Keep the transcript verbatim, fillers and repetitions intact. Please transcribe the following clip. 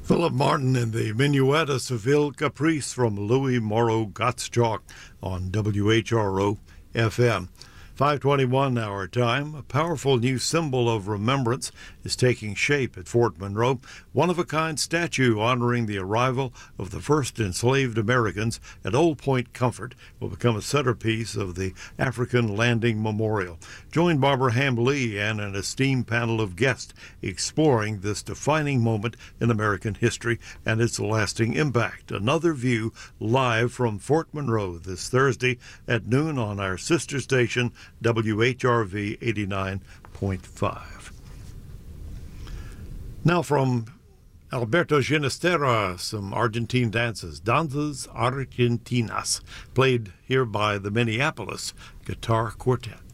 Philip Martin in the Minuet of Seville Caprice from Louis Moreau Gottschalk on W H R O F M. five twenty-one our time. A powerful new symbol of remembrance is taking shape at Fort Monroe. One-of-a-kind statue honoring the arrival of the first enslaved Americans at Old Point Comfort will become a centerpiece of the African Landing Memorial. Join Barbara Ham-Lee and an esteemed panel of guests exploring this defining moment in American history and its lasting impact. Another view live from Fort Monroe this Thursday at noon on our sister station, W H R V eighty-nine point five. Now from Alberto Ginastera, some Argentine dances, Danzas Argentinas, played here by the Minneapolis Guitar Quartet.